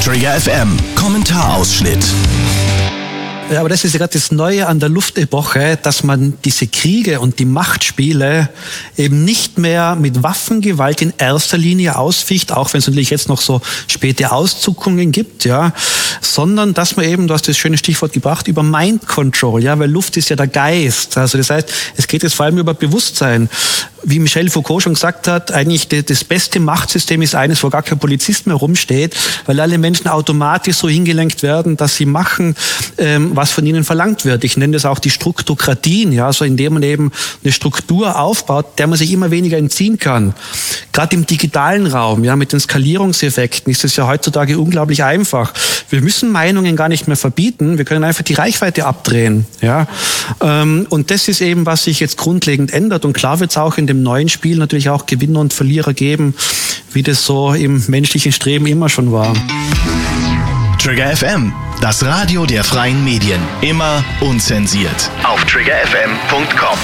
Trigger FM Kommentarausschnitt. Ja, aber das ist ja gerade das Neue an der Luftepoche, dass man diese Kriege und die Machtspiele eben nicht mehr mit Waffengewalt in erster Linie ausficht, auch wenn es natürlich jetzt noch so späte Auszuckungen gibt, ja, sondern dass man eben, du hast das schöne Stichwort gebracht, über Mind Control, ja, weil Luft ist ja der Geist. Also das heißt, es geht jetzt vor allem über Bewusstsein. Wie Michel Foucault schon gesagt hat, eigentlich das beste Machtsystem ist eines, wo gar kein Polizist mehr rumsteht, weil alle Menschen automatisch so hingelenkt werden, dass sie machen, was von ihnen verlangt wird. Ich nenne das auch die Struktokratien, ja, so indem man eben eine Struktur aufbaut, der man sich immer weniger entziehen kann. Gerade im digitalen Raum, ja, mit den Skalierungseffekten ist es ja heutzutage unglaublich einfach. Wir müssen Meinungen gar nicht mehr verbieten, wir können einfach die Reichweite abdrehen, ja. Und das ist eben, was sich jetzt grundlegend ändert. Und klar wird es auch in dem neuen Spiel natürlich auch Gewinner und Verlierer geben, wie das so im menschlichen Streben immer schon war. Trigger FM, das Radio der freien Medien. Immer unzensiert. Auf triggerfm.com.